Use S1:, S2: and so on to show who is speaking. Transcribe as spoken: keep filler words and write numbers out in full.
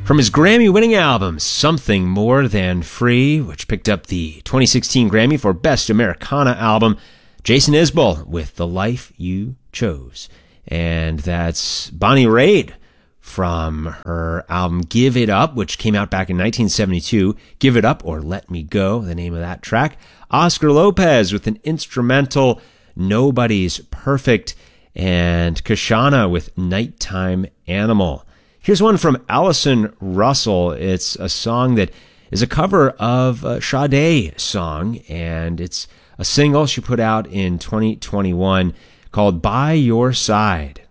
S1: From his Grammy-winning album, Something More Than Free, which picked up the twenty sixteen Grammy for Best Americana Album, Jason Isbell with The Life You Chose. And that's Bonnie Raitt from her album Give It Up, which came out back in nineteen seventy-two. Give It Up or Let Me Go, the name of that track. Oscar Lopez with an instrumental, Nobody's Perfect. And Kashana with Nighttime Animal. Here's one from Allison Russell. It's a song that is a cover of a Sade song, and it's a single she put out in twenty twenty-one called By Your Side.